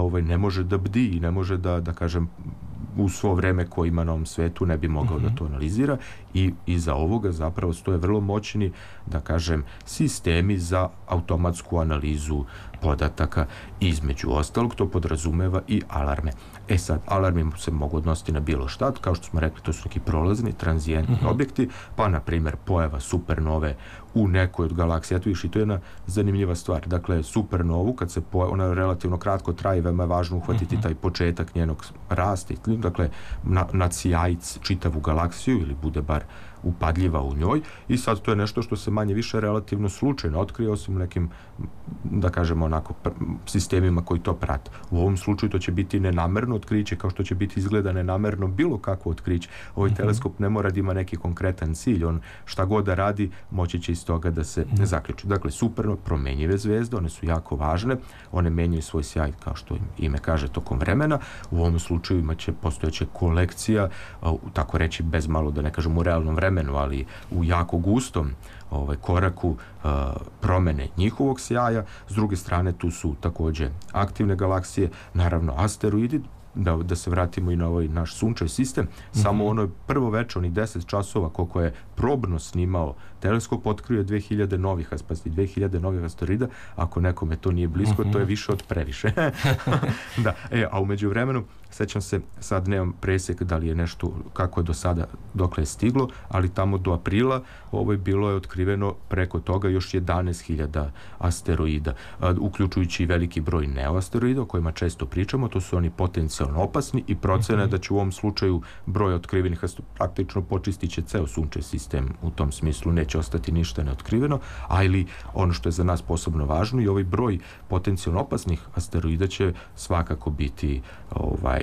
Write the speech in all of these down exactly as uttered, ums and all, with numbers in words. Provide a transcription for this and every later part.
ovaj, ne može da bdi i ne može da, da kažem, u svo vreme koje ima na ovom svetu ne bi mogao uh-huh. da to analizira i iza ovoga zapravo stoje vrlo moćni, da kažem, sistemi za automatsku analizu podataka. Između ostalog to podrazumeva i alarme. E sad, alarmi se mogu odnositi na bilo šta, kao što smo rekli, to su neki prolazni, tranzijentni uh-huh. objekti, pa na primjer pojava supernove u nekoj od galaksija. Eto viš, i to je jedna zanimljiva stvar. Dakle, supernovu, kad se pojavi, ona relativno kratko traje, veoma je važno uhvatiti uh-huh. taj početak njenog rasta, dakle, na, nacijajic čitavu galaksiju ili bude bar upadljiva u njoj, i sad to je nešto što se manje više relativno slučajno otkrije, osim nekim, da kažemo onako, sistemima koji to prate. U ovom slučaju to će biti nenamerno otkriće, kao što će biti izgleda nenamerno bilo kakvo otkriće. Ovaj mm-hmm. teleskop ne mora da ima neki konkretan cilj, on šta god da radi, moći će iz toga da se mm-hmm. zaključi. Dakle, superno promenjive zvezde, one su jako važne, one menjaju svoj sjaj, kao što im ime kaže, tokom vremena. U ovom slučaju imaće postojeće kolekcija, tako reći, bez malo, da ne kažem u realnom vremenu, ali u jako gustom ovaj, koraku uh, promene njihovog sjaja. S druge strane, tu su također aktivne galaksije, naravno asteroidi, da, da se vratimo i na ovaj naš sunčev sistem. Mm-hmm. Samo ono prvo veče, onih deset časova koliko je probno snimao teleskop, otkrio je dve hiljade novih, spasti, dve hiljade novih asteroida. Ako nekome to nije blisko, mm-hmm. to je više od previše. Da, e, a umeđu vremenu, sećam se, sad nemam presjek da li je nešto, kako je do sada, dokle je stiglo, ali tamo do aprila ovo je bilo je otkriveno preko toga još jedanaest hiljada asteroida, a, uključujući veliki broj neoasteroida o kojima često pričamo. To su oni potencijalno opasni i procene mm-hmm. da će u ovom slučaju broj otkrivenih asteroida praktično počistit će ceo sunčev sistem, u tom smislu neće ostati ništa neotkriveno, ali ono što je za nas posebno važno, i ovaj broj potencijalno opasnih asteroida će svakako biti ovaj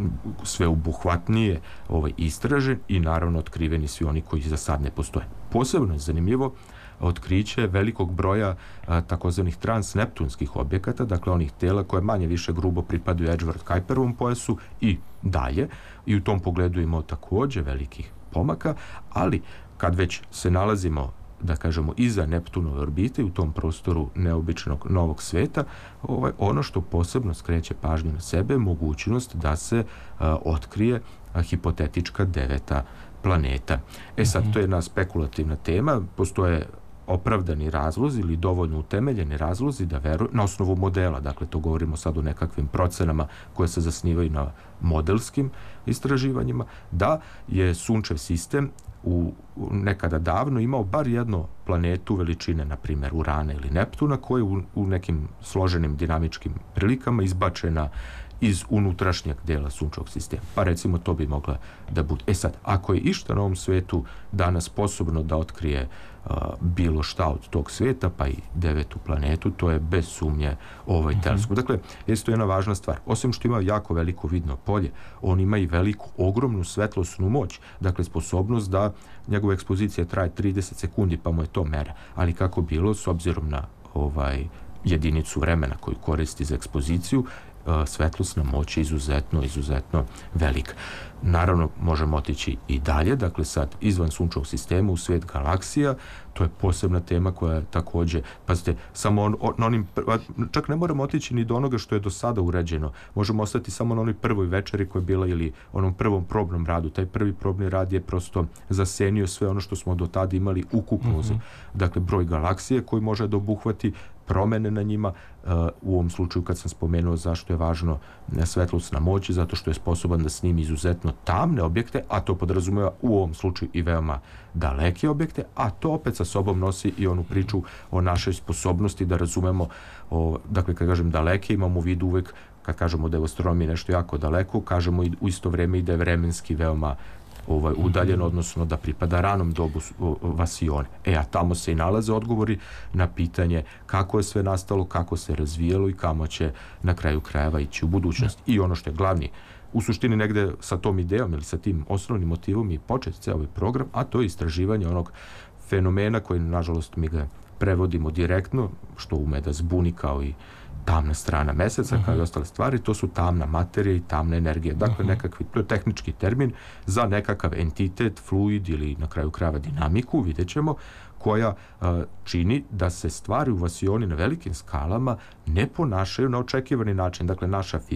sveobuhvatnije ovaj, istražen i naravno otkriveni svi oni koji za sad ne postoje. Posebno je zanimljivo otkriće velikog broja a, takozvanih transneptunskih objekata, dakle onih tela koje manje više grubo pripadaju Edgeworth-Kuiperovom pojasu i dalje, i u tom pogledu imao također velikih pomaka, ali kad već se nalazimo, da kažemo, iza Neptunove orbite, u tom prostoru neobičnog novog sveta, ovaj, ono što posebno skreće pažnju na sebe je mogućnost da se a, otkrije a, hipotetička deveta planeta. E sad, to je jedna spekulativna tema, postoje opravdani razlozi ili dovoljno utemeljeni razlozi da veruju, na osnovu modela, dakle to govorimo sad o nekakvim procenama koje se zasnivaju na modelskim istraživanjima, da je sunčev sistem u nekada davno imao bar jednu planetu veličine, na primjer Urana ili Neptuna, koja je u, u nekim složenim dinamičkim prilikama izbačena iz unutrašnjeg dela sunčevog sistema. Pa recimo to bi mogla da bude. E sad, ako je išta na ovom svetu danas sposobno da otkrije uh, bilo šta od tog sveta, pa i devetu planetu, to je bez sumnje ovaj mm-hmm. teleskop. Dakle, je to jedna važna stvar. Osim što ima jako veliko vidno polje, on ima i veliku, ogromnu svetlosnu moć. Dakle, sposobnost da njegova ekspozicija traje trideset sekundi, pa mu je to mera. Ali kako bilo, s obzirom na ovaj jedinicu vremena koju koristi za ekspoziciju, svetlosna moć je izuzetno, izuzetno velika. Naravno, možemo otići i dalje, dakle sad izvan sunčevog sistema u svijet galaksija, to je posebna tema koja je također, pazite, samo on, on, onim, čak ne moramo otići ni do onoga što je do sada urađeno, možemo ostati samo na onoj prvoj večeri koja je bila, ili onom prvom probnom radu. Taj prvi probni rad je prosto zasenio sve ono što smo do tada imali ukupno, mm-hmm. dakle broj galaksije koji može da obuhvati, promene na njima, uh, u ovom slučaju kad sam spomenuo zašto je važno svetlosna moć, zato što je sposoban da snimi izuzetno tamne objekte, a to podrazumeva u ovom slučaju i veoma daleke objekte, a to opet sa sobom nosi i onu priču o našoj sposobnosti da razumemo, o, dakle kad kažem daleke, imamo u vidu uvek, kad kažemo da je astronomija nešto jako daleko, kažemo i u isto vrijeme i da je vremenski veoma ovaj, udaljen, odnosno da pripada ranom dobu Vasione. E, a tamo se i nalaze odgovori na pitanje kako je sve nastalo, kako se razvijelo i kamo će na kraju krajeva ići u budućnost. I ono što je glavni, u suštini negde sa tom idejom ili sa tim osnovnim motivom i počet ceo ovaj program, a to je istraživanje onog fenomena koji, nažalost, mi ga prevodimo direktno, što ume da zbuni kao i tamna strana meseca, uh-huh. kao i ostale stvari, to su tamna materija i tamna energija. Dakle, uh-huh. nekakvi, to je tehnički termin za nekakav entitet, fluid ili na kraju krajeva dinamiku, vidjet ćemo, koja uh, čini da se stvari u Vasioni na velikim skalama ne ponašaju na očekivani način. Dakle, naša